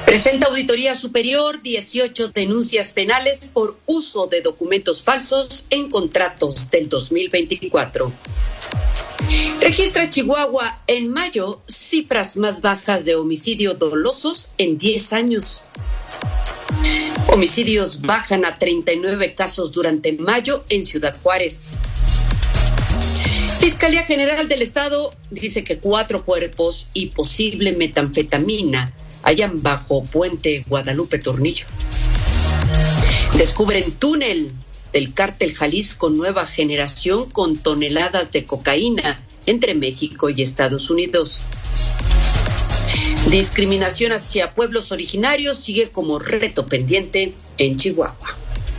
Presenta Auditoría Superior 18 denuncias penales por uso de documentos falsos en contratos del 2024. Registra Chihuahua en mayo cifras más bajas de homicidio dolosos en 10 años. Homicidios bajan a 39 casos durante mayo en Ciudad Juárez. Fiscalía General del Estado dice que 4 cuerpos y posible metanfetamina hallan bajo puente Guadalupe Tornillo. Descubren túnel del cártel Jalisco Nueva Generación con toneladas de cocaína entre México y Estados Unidos. Discriminación hacia pueblos originarios sigue como reto pendiente en Chihuahua.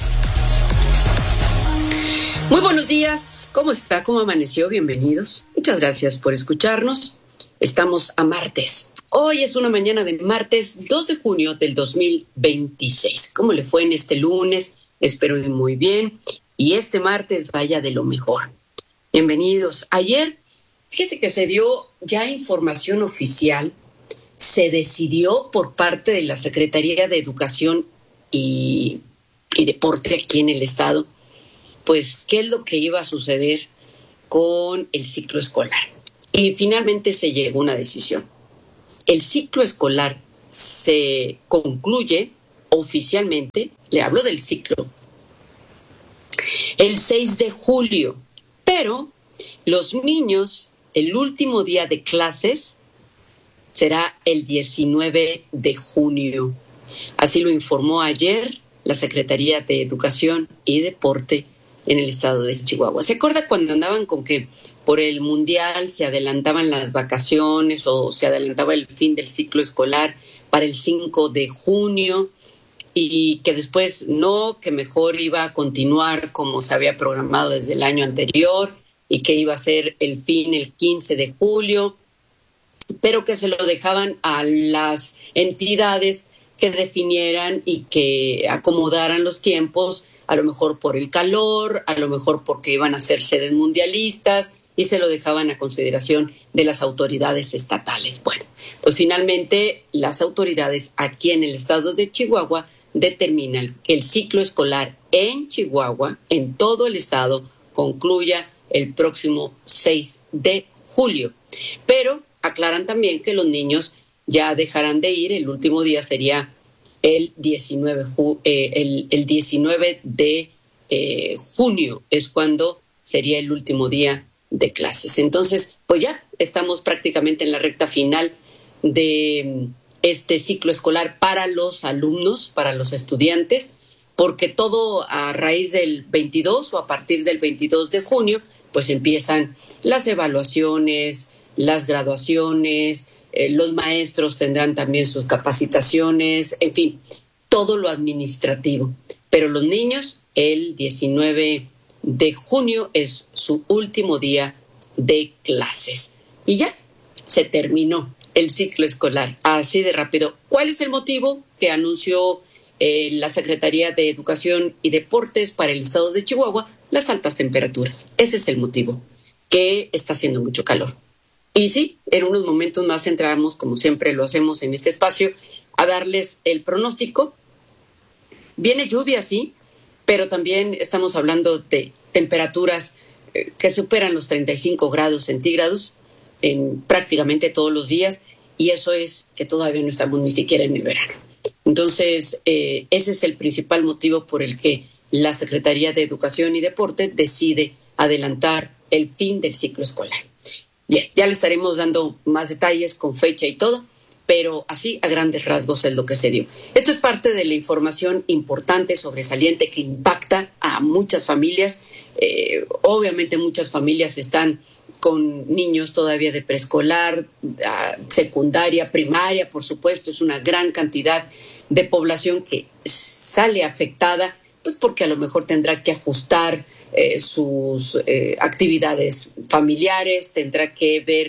Muy buenos días, ¿cómo está? ¿Cómo amaneció? Bienvenidos. Muchas gracias por escucharnos. Estamos a martes. Hoy es una mañana de martes 2 de junio del 2026. ¿Cómo le fue en este lunes? Espero muy bien. Y este martes vaya de lo mejor. Bienvenidos. Ayer, fíjese que se dio ya información oficial. Se decidió por parte de la Secretaría de Educación y Deporte aquí en el estado, pues qué es lo que iba a suceder con el ciclo escolar. Y finalmente se llegó a una decisión. El ciclo escolar se concluye oficialmente, le hablo del ciclo, el 6 de julio, pero los niños, el último día de clases será el 19 de junio. Así lo informó ayer la Secretaría de Educación y Deporte en el estado de Chihuahua. ¿Se acuerda cuando andaban con que por el mundial se adelantaban las vacaciones o se adelantaba el fin del ciclo escolar para el 5 de junio y que después no, que mejor iba a continuar como se había programado desde el año anterior y que iba a ser el fin el 15 de julio, pero que se lo dejaban a las entidades que definieran y que acomodaran los tiempos, a lo mejor por el calor, a lo mejor porque iban a ser sedes mundialistas, y se lo dejaban a consideración de las autoridades estatales. Bueno, pues finalmente las autoridades aquí en el estado de Chihuahua determinan que el ciclo escolar en Chihuahua, en todo el estado, concluya el próximo 6 de julio. Pero aclaran también que los niños ya dejarán de ir, el último día sería el 19 de junio, es cuando sería el último día de clases. Entonces, pues ya estamos prácticamente en la recta final de este ciclo escolar para los alumnos, para los estudiantes, porque todo a raíz del 22 o a partir del 22 de junio, pues empiezan las evaluaciones, las graduaciones, los maestros tendrán también sus capacitaciones, en fin, todo lo administrativo. Pero los niños, el 19 de junio es su último día de clases. Y ya se terminó el ciclo escolar, así de rápido. ¿Cuál es el motivo que anunció la Secretaría de Educación y Deportes para el estado de Chihuahua? Las altas temperaturas. Ese es el motivo, que está haciendo mucho calor. Y sí, en unos momentos más entramos, como siempre lo hacemos en este espacio, a darles el pronóstico. Viene lluvia, sí, pero también estamos hablando de temperaturas que superan los 35 grados centígrados en prácticamente todos los días, y eso es que todavía no estamos ni siquiera en el verano. Entonces, ese es el principal motivo por el que la Secretaría de Educación y Deporte decide adelantar el fin del ciclo escolar. Bien, ya le estaremos dando más detalles con fecha y todo, pero así a grandes rasgos es lo que se dio. Esto es parte de la información importante, sobresaliente, que impacta a muchas familias. Obviamente muchas familias están con niños todavía de preescolar, secundaria, primaria, por supuesto. Es una gran cantidad de población que sale afectada, pues porque a lo mejor tendrá que ajustar sus actividades familiares, tendrá que ver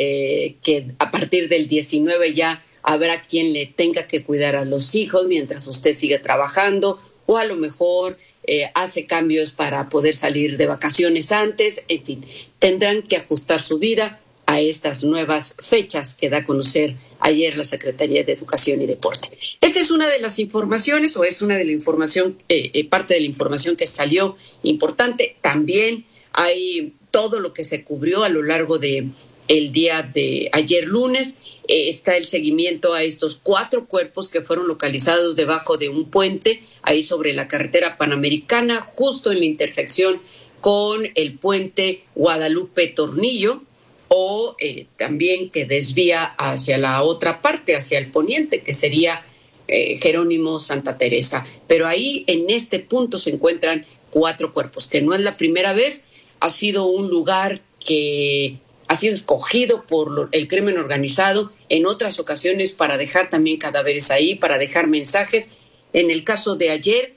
que a partir del 19 ya habrá quien le tenga que cuidar a los hijos mientras usted sigue trabajando, o a lo mejor hace cambios para poder salir de vacaciones antes. En fin, tendrán que ajustar su vida a estas nuevas fechas que da a conocer ayer la Secretaría de Educación y Deporte. Esta es una de las informaciones, o es una de la información, parte de la información que salió importante. También hay todo lo que se cubrió a lo largo de el día de ayer lunes. Está el seguimiento a estos 4 cuerpos que fueron localizados debajo de un puente, ahí sobre la carretera Panamericana, justo en la intersección con el puente Guadalupe-Tornillo, o también que desvía hacia la otra parte, hacia el poniente, que sería Jerónimo Santa Teresa. Pero ahí, en este punto, se encuentran 4 cuerpos, que no es la primera vez. Ha sido un lugar que ha sido escogido por el crimen organizado en otras ocasiones para dejar también cadáveres ahí, para dejar mensajes. En el caso de ayer,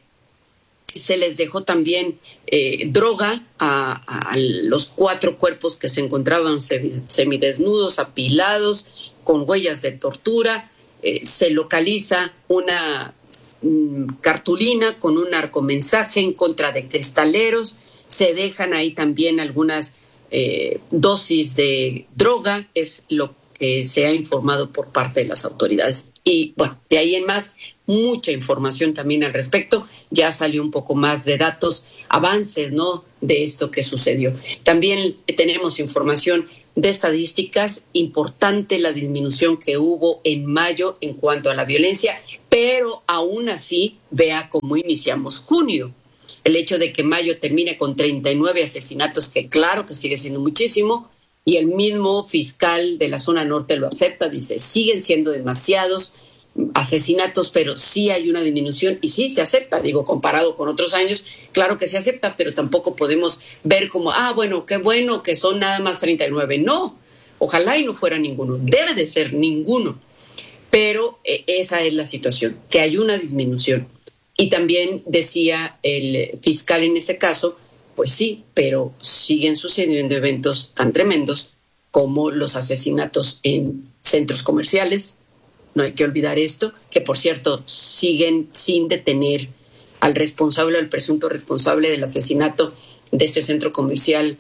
se les dejó también droga a los 4 cuerpos que se encontraban semidesnudos, apilados, con huellas de tortura. Se localiza una cartulina con un narcomensaje en contra de cristaleros. Se dejan ahí también algunas dosis de droga, es lo que se ha informado por parte de las autoridades. Y bueno, de ahí en más, mucha información también al respecto. Ya salió un poco más de datos, avances, ¿no?, de esto que sucedió. También tenemos información de estadísticas, importante la disminución que hubo en mayo en cuanto a la violencia, pero aún así, vea cómo iniciamos junio. El hecho de que mayo termine con 39 asesinatos, que claro que sigue siendo muchísimo, y el mismo fiscal de la zona norte lo acepta, dice, siguen siendo demasiados asesinatos, pero sí hay una disminución, y sí se acepta, digo, comparado con otros años, claro que se acepta, pero tampoco podemos ver como, bueno, qué bueno que son nada más 39. No, ojalá y no fuera ninguno, debe de ser ninguno, pero esa es la situación, que hay una disminución. Y también decía el fiscal en este caso, pues sí, pero siguen sucediendo eventos tan tremendos como los asesinatos en centros comerciales. No hay que olvidar esto, que por cierto siguen sin detener al responsable o al presunto responsable del asesinato de este centro comercial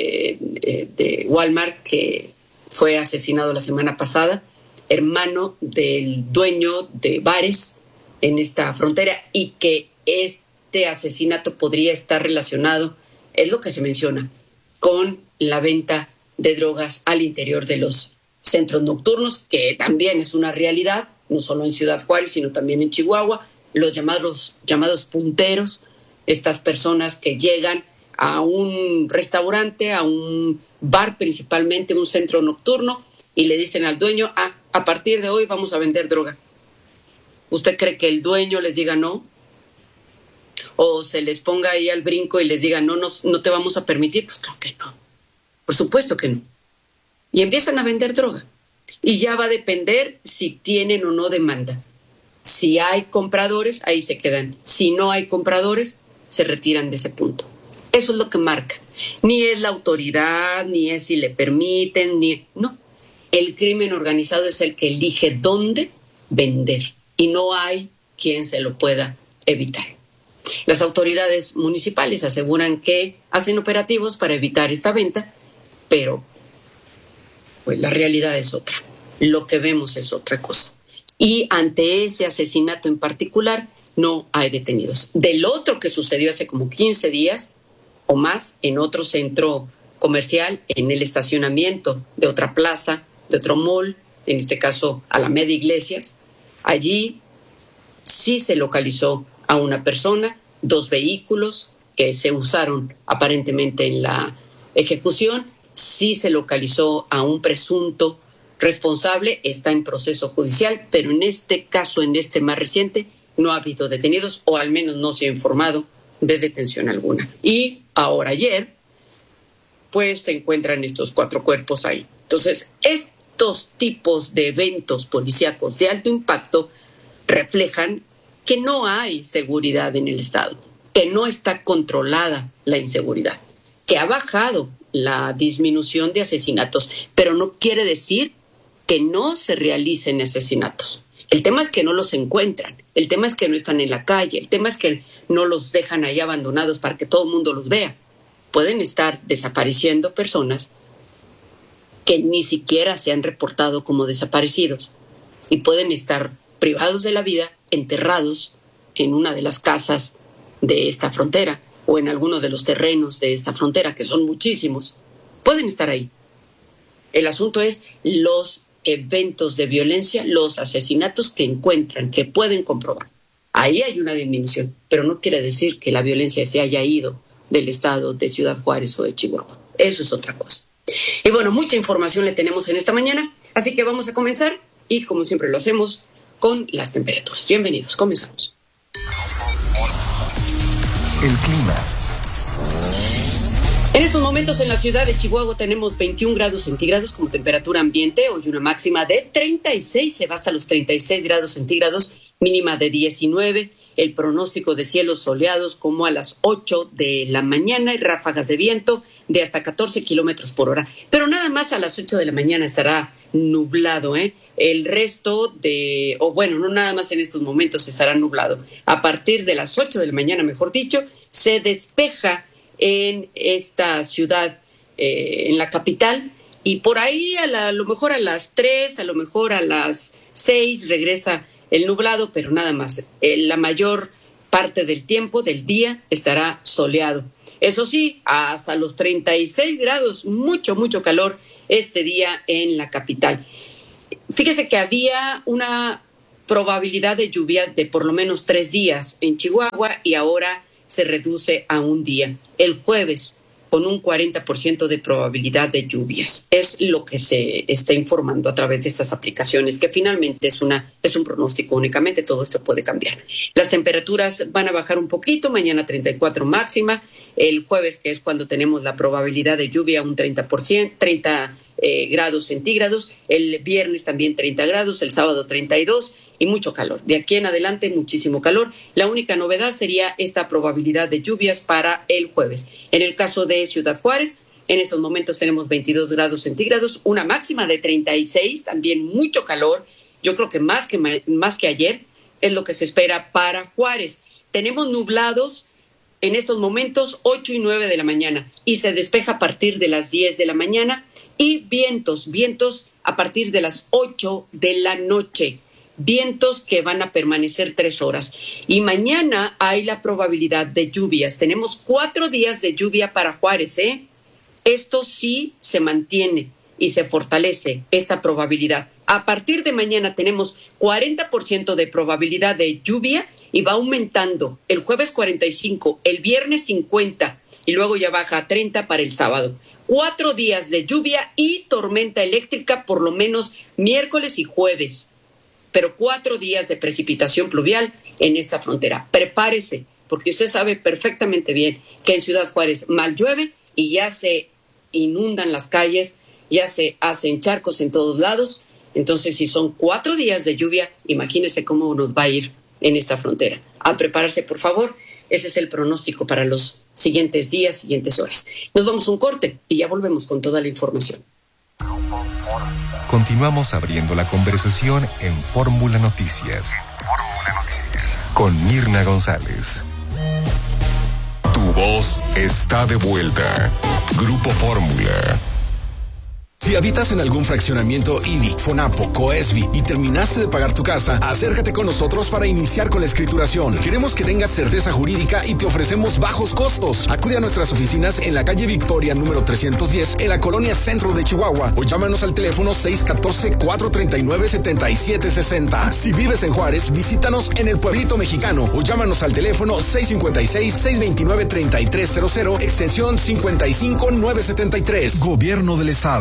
de Walmart, que fue asesinado la semana pasada, hermano del dueño de bares en esta frontera, y que este asesinato podría estar relacionado, es lo que se menciona, con la venta de drogas al interior de los centros nocturnos, que también es una realidad, no solo en Ciudad Juárez, sino también en Chihuahua, los llamados punteros, estas personas que llegan a un restaurante, a un bar principalmente, un centro nocturno, y le dicen al dueño, a partir de hoy vamos a vender droga. ¿Usted cree que el dueño les diga no? ¿O se les ponga ahí al brinco y les diga no te vamos a permitir? Pues claro que no. Por supuesto que no. Y empiezan a vender droga. Y ya va a depender si tienen o no demanda. Si hay compradores, ahí se quedan. Si no hay compradores, se retiran de ese punto. Eso es lo que marca. Ni es la autoridad, ni es si le permiten, no. El crimen organizado es el que elige dónde vender. Y no hay quien se lo pueda evitar. Las autoridades municipales aseguran que hacen operativos para evitar esta venta, pero pues la realidad es otra. Lo que vemos es otra cosa. Y ante ese asesinato en particular, no hay detenidos. Del otro que sucedió hace como 15 días o más, en otro centro comercial, en el estacionamiento de otra plaza, de otro mall, en este caso Alameda Iglesias, allí sí se localizó a una persona, 2 vehículos que se usaron aparentemente en la ejecución, sí se localizó a un presunto responsable, está en proceso judicial, pero en este caso, en este más reciente, no ha habido detenidos, o al menos no se ha informado de detención alguna. Y ahora ayer, pues se encuentran estos 4 cuerpos ahí. Entonces, estos tipos de eventos policíacos de alto impacto reflejan que no hay seguridad en el Estado, que no está controlada la inseguridad, que ha bajado la disminución de asesinatos, pero no quiere decir que no se realicen asesinatos. El tema es que no los encuentran, el tema es que no están en la calle, el tema es que no los dejan ahí abandonados para que todo el mundo los vea. Pueden estar desapareciendo personas que ni siquiera se han reportado como desaparecidos y pueden estar privados de la vida, enterrados en una de las casas de esta frontera o en alguno de los terrenos de esta frontera, que son muchísimos. Pueden estar ahí. El asunto es los eventos de violencia, los asesinatos que encuentran, que pueden comprobar. Ahí hay una disminución, pero no quiere decir que la violencia se haya ido del estado de Ciudad Juárez o de Chihuahua. Eso es otra cosa. Y bueno, mucha información le tenemos en esta mañana, así que vamos a comenzar y como siempre lo hacemos con las temperaturas. Bienvenidos, comenzamos. El clima. En estos momentos en la ciudad de Chihuahua tenemos 21 grados centígrados como temperatura ambiente, hoy una máxima de 36, se va hasta los 36 grados centígrados, mínima de 19, el pronóstico de cielos soleados como a las 8 de la mañana y ráfagas de viento de hasta 14 kilómetros por hora, pero nada más a las 8 de la mañana estará nublado, El resto no nada más en estos momentos estará nublado. A partir de las 8 de la mañana, mejor dicho, se despeja en esta ciudad, en la capital, y por ahí a lo mejor a las 3, a lo mejor a las 6 regresa el nublado, pero nada más. La mayor parte del tiempo del día estará soleado. Eso sí, hasta los 36 grados, mucho calor este día en la capital. Fíjese que había una probabilidad de lluvia de por lo menos 3 días en Chihuahua y ahora se reduce a un día. El jueves, con un 40% de probabilidad de lluvias. Es lo que se está informando a través de estas aplicaciones, que finalmente es un pronóstico únicamente, todo esto puede cambiar. Las temperaturas van a bajar un poquito, mañana 34 máxima, el jueves, que es cuando tenemos la probabilidad de lluvia, un 30%, 30 grados centígrados, el viernes también 30 grados, el sábado 32 y mucho calor. De aquí en adelante muchísimo calor. La única novedad sería esta probabilidad de lluvias para el jueves. En el caso de Ciudad Juárez, en estos momentos tenemos 22 grados centígrados, una máxima de 36, también mucho calor. Yo creo que más que ayer es lo que se espera para Juárez. Tenemos nublados en estos momentos 8 y 9 de la mañana y se despeja a partir de las 10 de la mañana y vientos a partir de las 8 de la noche. Vientos que van a permanecer 3 horas. Y mañana hay la probabilidad de lluvias. Tenemos 4 días de lluvia para Juárez, Esto sí se mantiene y se fortalece esta probabilidad. A partir de mañana tenemos 40% de probabilidad de lluvia y va aumentando. El jueves 45, el viernes 50 y luego ya baja a 30 para el sábado. 4 días de lluvia y tormenta eléctrica por lo menos miércoles y jueves. Pero 4 días de precipitación pluvial en esta frontera. Prepárese, porque usted sabe perfectamente bien que en Ciudad Juárez mal llueve y ya se inundan las calles, ya se hacen charcos en todos lados. Entonces, si son 4 días de lluvia, imagínese cómo nos va a ir en esta frontera. A prepararse, por favor. Ese es el pronóstico para los siguientes días, siguientes horas. Nos vamos a un corte y ya volvemos con toda la información. Continuamos abriendo la conversación en Fórmula Noticias. Con Mirna González. Tu voz está de vuelta. Grupo Fórmula. Si habitas en algún fraccionamiento IBI, FONAPO, COESBI y terminaste de pagar tu casa, acércate con nosotros para iniciar con la escrituración. Queremos que tengas certeza jurídica y te ofrecemos bajos costos. Acude a nuestras oficinas en la calle Victoria número 310 en la colonia Centro de Chihuahua o llámanos al teléfono 614-439-7760. Si vives en Juárez, visítanos en el Pueblito Mexicano o llámanos al teléfono 656-629-3300 extensión 55973. Gobierno del Estado.